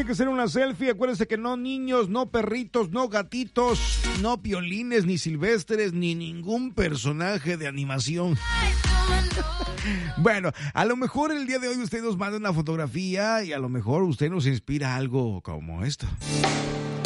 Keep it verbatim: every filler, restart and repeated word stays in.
tiene que ser una selfie. Acuérdense que no niños, no perritos, no gatitos, no piolines, ni silvestres, ni ningún personaje de animación. Bueno, a lo mejor el día de hoy usted nos manda una fotografía y a lo mejor usted nos inspira algo como esto.